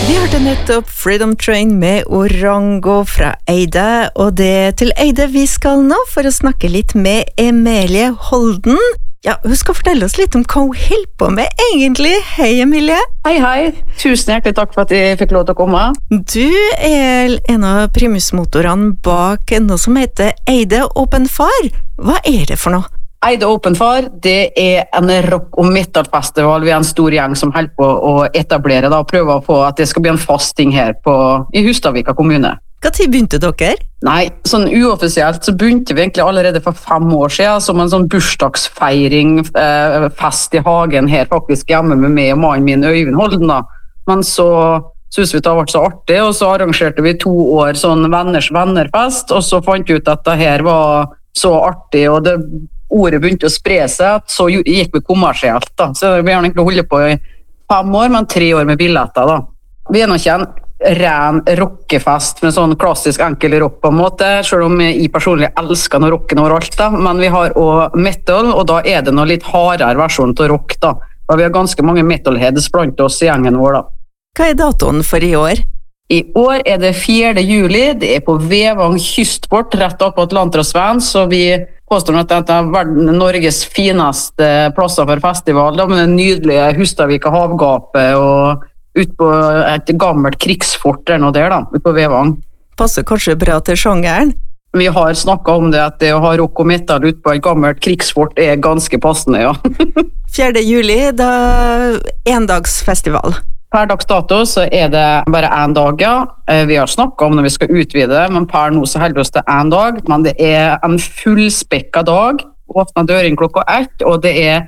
Vi hørte nettopp Freedom Train med Orango fra Eide, og det er til Eide vi skal nå for å snakke litt med Emilie Holden. Ja, hun skal fortelle oss litt om hva hun holder på med egentlig. Hei Emilie. Hei. Tusen hjertelig takk for at jeg fikk lov til å komme. Du er en av primusmotorene bak noe som heter Eide Open Far. Hva er det for noe? Eide Open Far, det er en rock- og metal-festival. Vi er en stor gjeng som holder på å etablere og prøver på at det skal bli en fast ting her i Hustadvika kommune. Hva tid begynte dere? Nei, sånn uoffisielt så begynte vi egentlig allerede for 5 år siden som en sånn bursdagsfeiring, fest i hagen her faktisk hjemme med meg og mannen min Øyvind Holden da. Men så synes vi det har vært så artig, og så arrangerte vi 2 år sånn venners vennerfest, og så fant vi ut at det her var så artig, og ordet begynte å spre seg, så gikk vi kommersielt da. Så vi har egentlig holdt på i 5 år, men 3 år med billetter da. Vi er nok ikke en ren rockefest med sånn klassisk enkel rock på en måte, selv om jeg personlig elsker når rocken overalt da, men vi har også metal, og da er det noe litt hardere versjon til rock da. Og vi har ganske mange metalheads blant oss i gjengen vår da. Hva er datoen for i år? I år er det 4. juli, det er på Vevang kystport, rett opp på Atlanterhavsveien, så vi påstår at dette er Norges fineste plasser for festival, da, med det nydelige Hustadvika havgapet og ut på et gammelt krigsfort der nå der da, ut på Vevang. Passer kanskje bra til sjangeren? Vi har snakket om det, at det å ha rock og metal ut på et gammelt krigsfort er ganske passende, ja. 4. juli, da endagsfestival. Per dags dato så er det bare 1 dag, ja. Vi har snakket om når vi skal utvide, men per nå så holder vi oss til 1 dag. Men det er en fullspekket dag, åpner døren klokka 1, og det er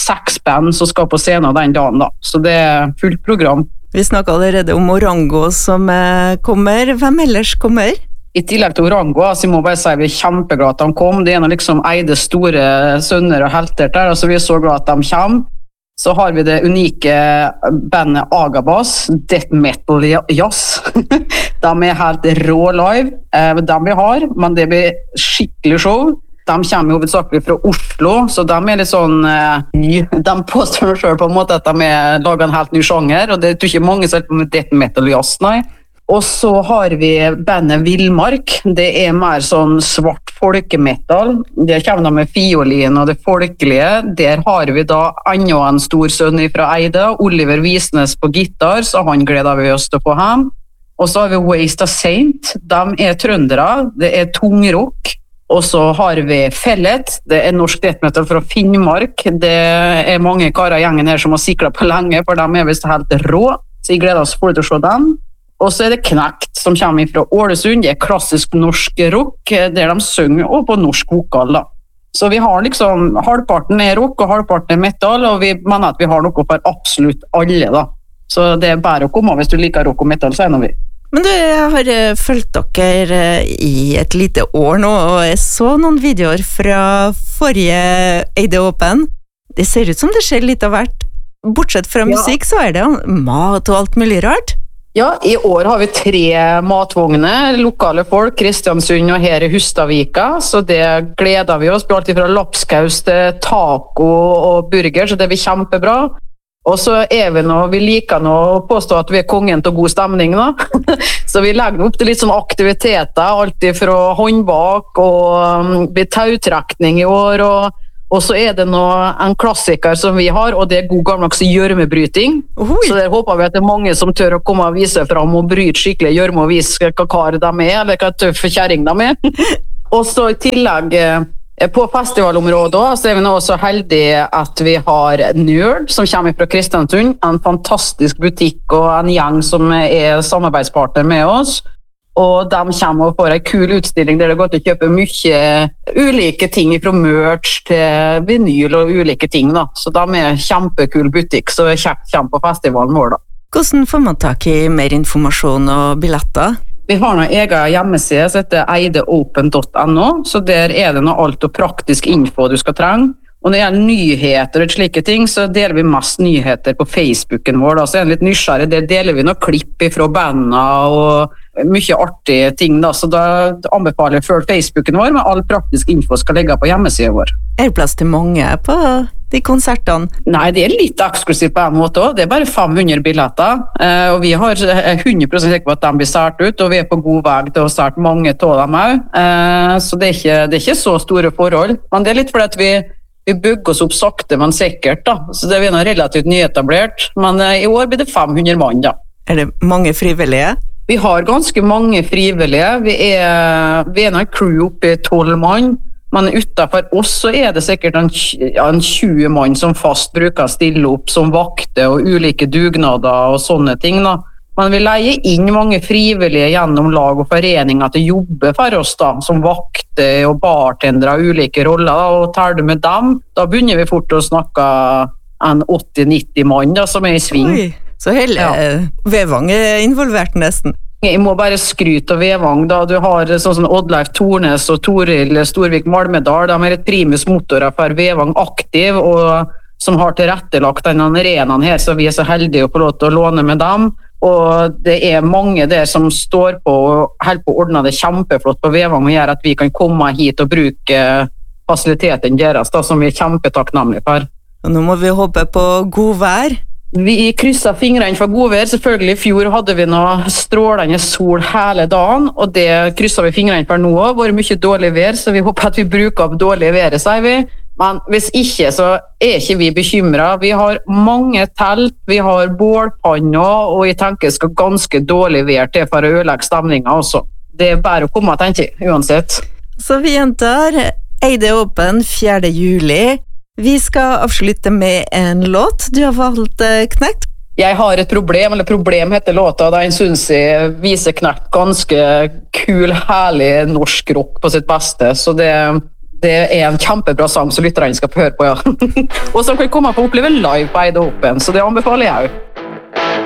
6 band som skal på scenen den dagen da. Så det er fullt program. Vi snakket allerede om Orango som kommer. Hvem ellers kommer? I tillegg til Orango, så jeg må bare si vi er kjempeglade at de kom. Det er liksom Eides store sønner og helter der, så vi er så glade at de kommer. Så har vi det unike bandet Agabas, Death Metal Jazz. De er helt rå live, de vi har, men det blir skikkelig show. De kommer hovedsakelig fra Oslo, så de er litt sånn de påstår selv på en måte at de lager en helt ny sjanger, og det er ikke mange som er på med Death Metal Jazz, nei. Og så har vi bandet Villmark. Det er mer sånn svart folkemetal. Der kommer de med fiolin og det folkelige. Der har vi da enda en stor sønn fra Eide, Oliver Visnes på gitar, så han gleder vi oss til å få hjem. Og så har vi Waste a Saint. De er trøndere, det er tungrock. Og så har vi Fellet, det er norsk death metal fra Finnmark. Det er mange karer i gjengen her som har siklet på lenge, for de er vist helt rå. Så jeg gleder oss for å se dem. Og så er det Knekt, som kommer fra Ålesund. Det er klassisk norsk rock, der de synger og på norsk vokal da. Så vi har liksom, halvparten er rock og halvparten er metal, og vi mener at vi har noe for absolutt alle da. Så det er bare å komme hvis du liker rock og metal, så er vi. Men du, jeg har fulgt dere i et lite år nå, og jeg så noen videoer fra forrige Eide Open. Det ser ut som det skjer litt av hvert. Bortsett fra musikk, så er det mat og alt mulig rart. Ja, i år har vi 3 matvogner, lokale folk, Kristiansund og her i Hustadvika, så det gleder vi oss på, alt fra lapskaus til taco og burger, så det blir kjempebra. Og så er vi liker nå å påstå at vi er kongen til god stemning da. Så vi legger opp til litt sånn aktiviteter, alt fra håndbak og tautrekning i år, og så er det nå en klassiker som vi har, og det er god gammeldags gjørmebryting. Så der håper vi at det er mange som tør å komme og vise frem og bryte skikkelig gjørme og vise hva kar de er, eller hva tøffe kjæring de er. Og så i tillegg på festivalområdet så er vi nå også heldige at vi har Nerd som kommer fra Kristiansund, en fantastisk butikk og en gjeng som er samarbeidspartner med oss. Og de kommer og får en kul utstilling der det går til å kjøpe mye ulike ting fra merch til vinyl og ulike ting da. Så de er en kjempekul butikk, så kjekt kommer på festivalen vår da. Hvordan får man tak i mer informasjon og billetter? Vi har noen egen hjemmeside som heter eideopen.no, så der er det noe alt og praktisk info du skal trenge. Og når det gjelder nyheter og slike ting, så deler vi mest nyheter på Facebooken vår. Da. Så er det litt nysgjerrig, der deler vi noen klipp fra bandene og mye artige ting. Da. Så da anbefaler jeg å følge Facebooken vår, men all praktisk info skal ligge på hjemmesiden vår. Er det plass til mange på de konsertene? Nei, det litt eksklusivt på en måte også. Det bare 500 billetter, og vi har 100% sikker på at de blir sært ut, og vi på god vei til å sært mange av dem også. Så det er ikke så store forhold, men det litt fordi at vi bygger oss opp sakte, men sikkert da. Så det noe relativt nyetablert, men i år blir det 500 mann da. Det mange frivillige? Vi har ganske mange frivillige. Vi er en crew oppe i 12 mann, men utenfor oss så det sikkert en 20 mann som fast bruker å stille opp som vakter og ulike dugnader og sånne ting da. Men vi leier inn mange frivillige gjennom lag og foreninger til å jobbe for oss da, som vakter og bartendere og ulike roller da, og tar det med dem, da begynner vi fort å snakke en 80-90 mann da, som i sving. Oi. Så hele Vevang involvert nesten. Jeg må bare skryte av Vevang da. Du har sånn som Oddleif Tornes og Toril Storvik Malmedal. De et primus motorer for Vevang aktiv, og som har tilrettelagt denne arenaen her, så vi så heldige å få lov til å låne med dem. Og det mange der som står på og holder på å ordne det kjempeflott på Vevang og gjør at vi kan komme hit og bruke fasiliteten deres da, som vi kjempetakknemlige for. Og nå må vi håpe på god vær. Vi krysset fingrene for godvær. Selvfølgelig i fjor hadde vi noe strålende sol hele dagen, og det krysset vi fingrene for nå. Det var mye dårlig vær, så vi håper at vi bruker opp dårlig været, sier vi. Men hvis ikke, så ikke vi bekymret. Vi har mange telt, vi har bålpanner, og jeg tenker det skal ganske dårlig vær til for å ødelegge stemningen også. Det bare å komme, tenker jeg, uansett. Så vi gjentar Eide Åpen 4. juli. Vi skal avslutte med en låt. Du har valgt Knekt. Jeg har et problem, eller problem heter låta, da jeg synes jeg viser Knekt ganske kul, herlig norsk rock på sitt beste, så det en kjempebra sang som lytterne skal få høre på, ja. Og som kan komme på å oppleve live på Eide Åpen, så det anbefaler jeg jo.